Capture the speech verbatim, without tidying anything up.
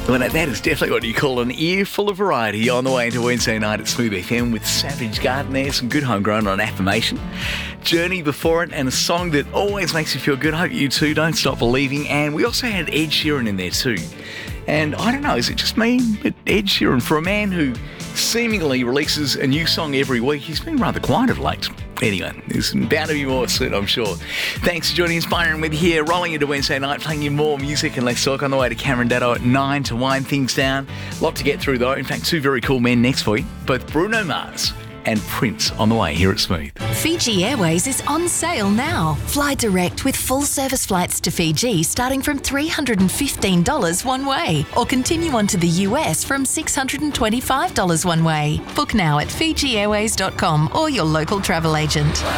Well, that that is definitely what you call an ear full of variety on the way into Wednesday night at Smooth F M with Savage Garden there, some good homegrown on Affirmation. Journey before it, and a song that always makes you feel good. I hope you too, Don't Stop Believing. And we also had Ed Sheeran in there too. And I don't know, is it just me? But Ed Sheeran, for a man who seemingly releases a new song every week, he's been rather quiet of late. Anyway, there's bound to be more soon, I'm sure. Thanks for joining us, Byron, with you here, rolling into Wednesday night, playing you more music and less talk on the way to Cameron Datto at nine to wind things down. A lot to get through, though. In fact, two very cool men next for you, both Bruno Mars and Prince on the way here at Smooth. Fiji Airways is on sale now. Fly direct with full service flights to Fiji starting from three hundred fifteen dollars one way, or continue on to the U S from six hundred twenty-five dollars one way. Book now at fiji airways dot com or your local travel agent.